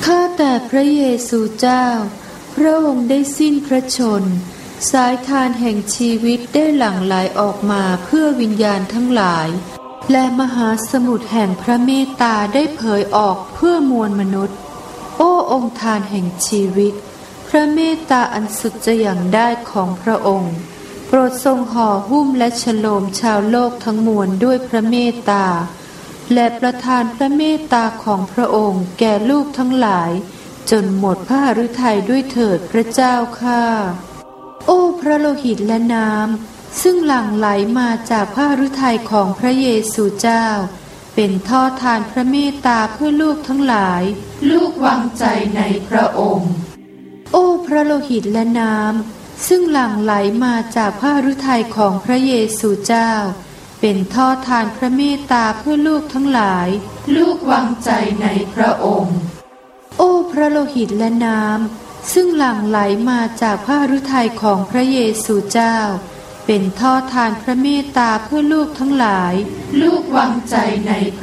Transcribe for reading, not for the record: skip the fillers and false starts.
ข้าแต่พระเยซูเจ้าพระองค์ได้สิ้นพระชนม์สายทานแห่งชีวิตได้หลั่งไหลออกมาเพื่อวิญญาณทั้งหลายและมหาสมุทรแห่งพระเมตตาได้เผยออกเพื่อมวลมนุษย์โอ้องค์ทานแห่งชีวิตพระเมตตาอันสุดจะหยั่งได้ของพระองค์โปรดทรงห่อหุ้มและฉโลมชาวโลกทั้งมวลด้วยพระเมตตาและประทานพระเมตตาของพระองค์แก่ลูกทั้งหลายจนหมดพระฤทัยด้วยเถิดพระเจ้าข้าโอ้พระโลหิตและน้ำซึ่งหลั่งไหลมาจากพระฤทัยของพระเยซูเจ้าเป็นท่อทานพระเมตตาเพื่อลูกทั้งหลายลูกวางใจในพระองค์โอ้พระโลหิตและน้ำซึ่งหลั่งไหลมาจากพระฤทัยของพระเยซูเจ้าเป็นท่อทานพระเมตตาเพื่อลูกทั้งหลายลูกวางใจในพระองค์โอ้พระโลหิตและน้ำซึ่งหลั่งไหลมาจากพระฤทัยของพระเยซูเจ้าเป็นท่อทานพระเมตตาเพื่อลูกทั้งหลายลูกวางใจในพ